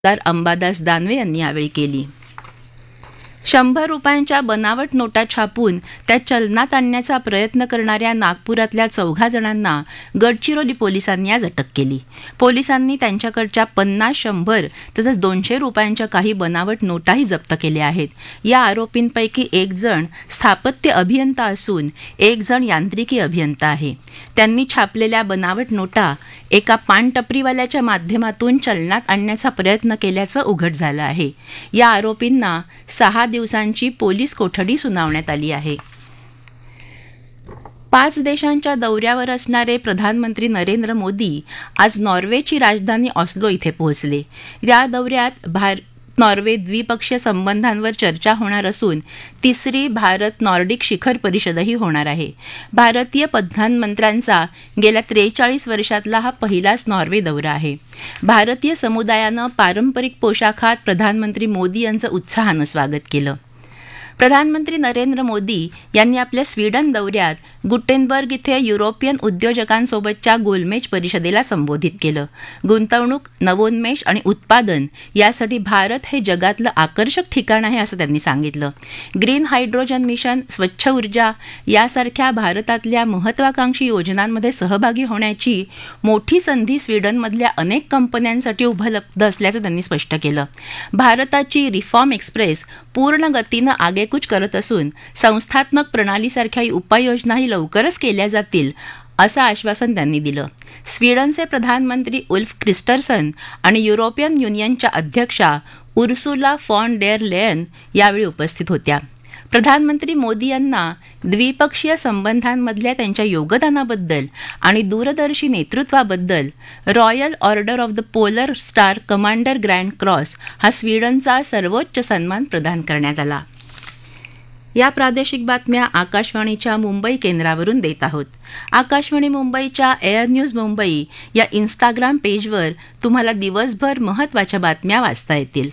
अंबादास दानवे यांनी यावेळी केली. 100 रुपयांच्या बनावट नोटा छापून त्या चलनात आणण्याचा प्रयत्न करणाऱ्या नागपुरातल्या 4 जणांना गडचिरोली पोलिसांनी आज अटक केली. पोलिसांनी त्यांच्याकडच्या 50, 100 तसंच 200 रुपयांच्या काही बनावट नोटाही जप्त केल्या आहेत. या आरोपींपैकी एक जण स्थापत्य अभियंता असून एक जण यांत्रिकी अभियंता आहे. त्यांनी छापलेल्या बनावट नोटा एका पानटपरीवाल्याच्या माध्यमातून चलनात आणण्याचा प्रयत्न केल्याचं उघड झालं आहे. या आरोपींना 6 दिवसांची पोलीस कोठडी सुनावण्यात आली आहे. 5 देशांच्या दौऱ्यावर असणारे प्रधानमंत्री नरेंद्र मोदी आज नॉर्वेची राजधानी ऑस्लो इथे पोहोचले. या दौऱ्यात नॉर्वे द्विपक्षीय संबंधांवर चर्चा होणार असून 3री भारत नॉर्डिक शिखर परिषदही होणार आहे. भारतीय प्रधानमंत्र्यांचा गेल्या 43 वर्षातला हा पहिलाच नॉर्वे दौरा आहे. भारतीय समुदायानं पारंपरिक पोशाखात प्रधानमंत्री मोदी यांचं उत्साहानं स्वागत केलं. प्रधानमंत्री नरेंद्र मोदी यांनी आपल्या स्वीडन दौऱ्यात गुटेनबर्ग इथे युरोपियन उद्योजकांसोबतच्या गोलमेज परिषदेला संबोधित केलं. गुंतवणूक, नवोन्मेष आणि उत्पादन यासाठी भारत हे जगातलं आकर्षक ठिकाण आहे असं त्यांनी सांगितलं. ग्रीन हायड्रोजन मिशन, स्वच्छ ऊर्जा यासारख्या भारतातल्या महत्वाकांक्षी योजनांमध्ये सहभागी होण्याची मोठी संधी स्वीडनमधल्या अनेक कंपन्यांसाठी उपलब्ध असल्याचं त्यांनी स्पष्ट केलं. भारताची रिफॉर्म एक्सप्रेस पूर्ण गतीनं आगेकूच करत असून संस्थात्मक प्रणालीसारख्या उपाययोजनाही लवकरच केल्या जातील असं आश्वासन त्यांनी दिलं. स्वीडनचे प्रधानमंत्री उल्फ क्रिस्टर्सन आणि युरोपियन युनियनच्या अध्यक्षा उर्सुला फॉन डेर लेयन यावेळी उपस्थित होत्या. प्रधानमंत्री मोदी यांना द्विपक्षीय संबंधांमधल्या त्यांच्या योगदानाबद्दल आणि दूरदर्शी नेतृत्वाबद्दल royal order of the polar star commander grand cross हा स्वीडनचा सर्वोच्च सन्मान प्रदान करण्यात आला. या प्रादेशिक बातम्या आकाशवाणीच्या मुंबई केंद्रावरून देत आहोत. आकाशवाणी मुंबईच्या एअर न्यूज मुंबई या इंस्टाग्राम पेजवर तुम्हाला दिवसभर महत्त्वाच्या बातम्या वाचता येतील.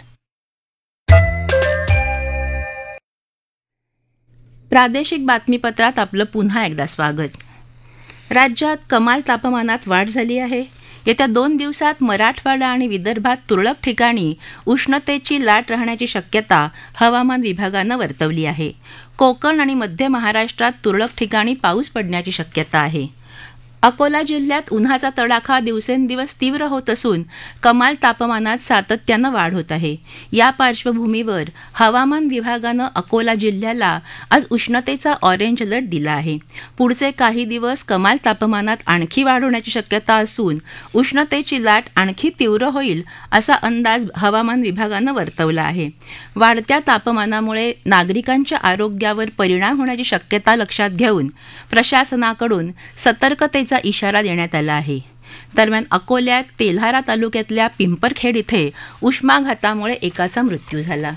प्रादेशिक बातमीपत्रात आपलं पुन्हा एकदा स्वागत. राज्यात कमाल तापमानात वाढ झाली आहे. येत्या 2 दिवसात मराठवाडा आणि विदर्भात तुरळक ठिकाणी उष्णतेची लाट राहण्याची शक्यता हवामान विभागानं वर्तवली आहे. कोकण आणि मध्य महाराष्ट्रात तुरळक ठिकाणी पाऊस पडण्याची शक्यता आहे. अकोला जिल्ह्यात उन्हाचा तडाखा दिवसेंदिवस तीव्र होत असून कमाल तापमानात सातत्यानं वाढ होत आहे. या पार्श्वभूमीवर हवामान विभागानं अकोला जिल्ह्याला आज उष्णतेचा ऑरेंज अलर्ट दिला आहे. पुढचे काही दिवस कमाल तापमानात आणखी वाढ होण्याची शक्यता असून उष्णतेची लाट आणखी तीव्र होईल असा अंदाज हवामान विभागानं वर्तवला आहे. वाढत्या तापमानामुळे नागरिकांच्या आरोग्यावर परिणाम होण्याची शक्यता लक्षात घेऊन प्रशासनाकडून सतर्कतेचा इशारा देण्यात आला आहे. दरम्यान अकोल्यात तेल्हारा तालुक्यातल्या पिंपरखेड इथे उष्माघातामुळे एकाचा मृत्यू झाला.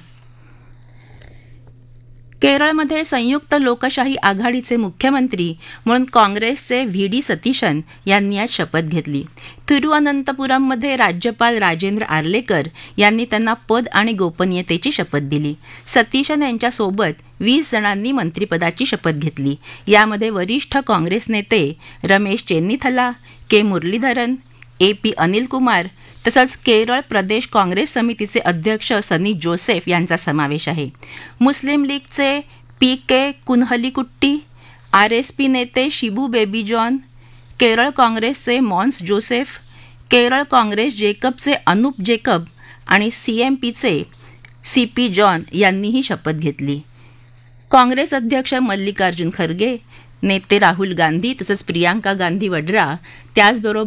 केरळमध्ये संयुक्त लोकशाही आघाडीचे मुख्यमंत्री म्हणून काँग्रेसचे व्ही.डी. सतीशन यांनी आज शपथ घेतली. तिरुअनंतपुरममध्ये राज्यपाल राजेंद्र आर्लेकर यांनी त्यांना पद आणि गोपनीयतेची शपथ दिली. सतीशन यांच्यासोबत 20 जणांनी मंत्रिपदाची शपथ घेतली. यामध्ये वरिष्ठ काँग्रेस नेते रमेश चेन्निथला, के. मुरलीधरन, ए.पी. अनिल कुमार तसंच केरळ प्रदेश काँग्रेस समितीचे अध्यक्ष सनी जोसेफ यांचा समावेश आहे. मुस्लिम लीगचे पी.के. कुन्हलिकुट्टी, आर.एस.पी. नेते शिबू बेबी जॉन, केरळ काँग्रेसचे Mons Joseph, Kerala Congress जेकबचे Anup Jacob आणि सी.एम.पीचे सी.पी. जॉन यांनीही शपथ घेतली. काँग्रेस अध्यक्ष मल्लिकार्जुन खरगे, नेते राहुल गांधी तसंच प्रियांका गांधी वड्रा त्याचबरोबर